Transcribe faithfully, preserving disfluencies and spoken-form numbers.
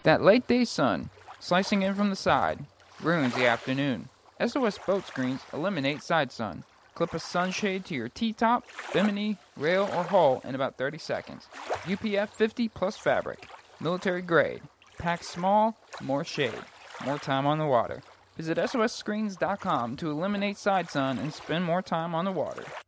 That late day sun, slicing in from the side, ruins the afternoon. S O S boat screens eliminate side sun. Clip a sunshade to your T-top, bimini, rail, or hull in about thirty seconds. U P F fifty plus fabric. Military grade. Pack small, more shade. More time on the water. Visit S O S screens dot com to eliminate side sun and spend more time on the water.